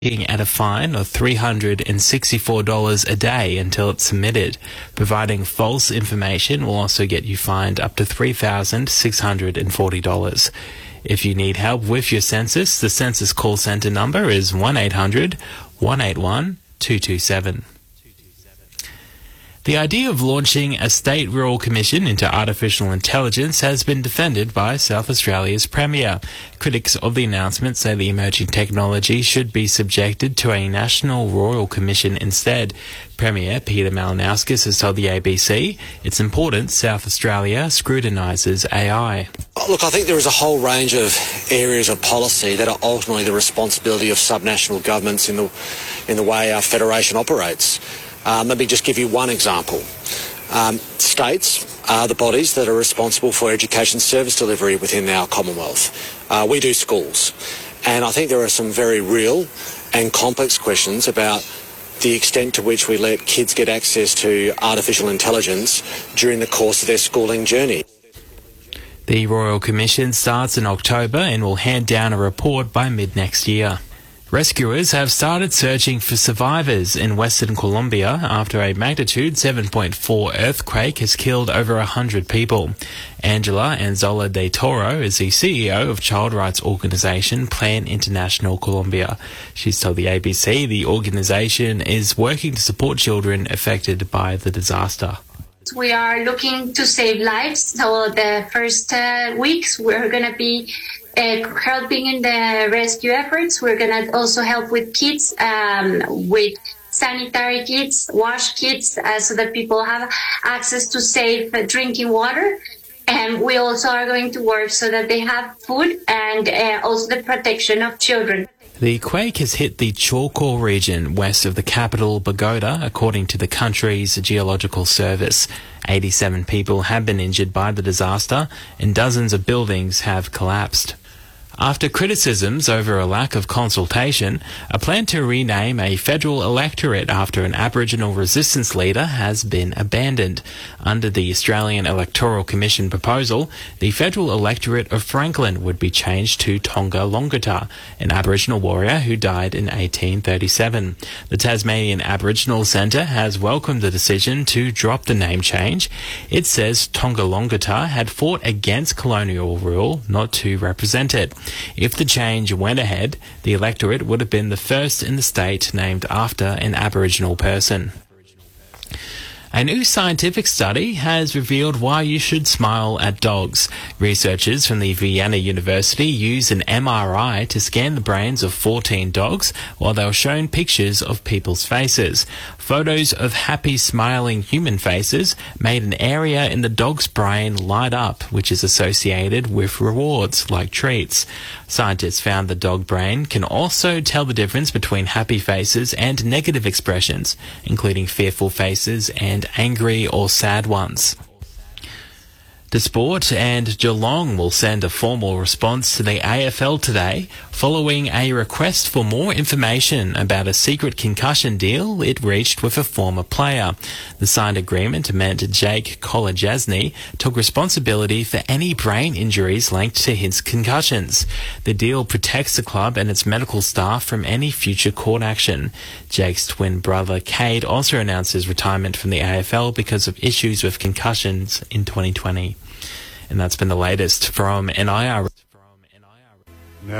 at a fine of $364 a day until it's submitted. Providing false information will also get you fined up to $3,640. If you need help with your census, the Census Call Centre number is 1-800-181-227. The idea of launching a state rural commission into artificial intelligence has been defended by South Australia's Premier. Critics of the announcement say the emerging technology should be subjected to a national royal commission instead. Premier Peter Malinauskas has told the ABC it's important South Australia scrutinises AI. Look, I think there is a whole range of areas of policy that are ultimately the responsibility of subnational governments in the way our federation operates. Let me just give you one example. States are the bodies that are responsible for education service delivery within our Commonwealth. We do schools. And I think there are some very real and complex questions about the extent to which we let kids get access to artificial intelligence during the course of their schooling journey. The Royal Commission starts in October and will hand down a report by mid-next year. Rescuers have started searching for survivors in Western Colombia after a magnitude 7.4 earthquake has killed over 100 people. Angela Anzola de Toro is the CEO of child rights organisation Plan International Colombia. She's told the ABC the organisation is working to support children affected by the disaster. We are looking to save lives. So the first weeks we're going to be helping in the rescue efforts. We're going to also help with kits, with sanitary kits, wash kits, so that people have access to safe drinking water. And we also are going to work so that they have food and also the protection of children. The quake has hit the Chocó region west of the capital, Bogota, according to the country's geological service. 87 people have been injured by the disaster and dozens of buildings have collapsed. After criticisms over a lack of consultation, a plan to rename a federal electorate after an Aboriginal resistance leader has been abandoned. Under the Australian Electoral Commission proposal, the federal electorate of Franklin would be changed to Tonga Longata, an Aboriginal warrior who died in 1837. The Tasmanian Aboriginal Centre has welcomed the decision to drop the name change. It says Tonga Longata had fought against colonial rule, not to represent it. If the change went ahead, the electorate would have been the first in the state named after an Aboriginal person. A new scientific study has revealed why you should smile at dogs. Researchers from the Vienna University used an MRI to scan the brains of 14 dogs while they were shown pictures of people's faces. Photos of happy, smiling human faces made an area in the dog's brain light up, which is associated with rewards like treats. Scientists found the dog brain can also tell the difference between happy faces and negative expressions, including fearful faces and angry or sad ones. The Sport and Geelong will send a formal response to the AFL today following a request for more information about a secret concussion deal it reached with a former player. The signed agreement meant Jake Kolodjasny took responsibility for any brain injuries linked to his concussions. The deal protects the club and its medical staff from any future court action. Jake's twin brother Cade also announced his retirement from the AFL because of issues with concussions in 2020. And that's been the latest from NIR.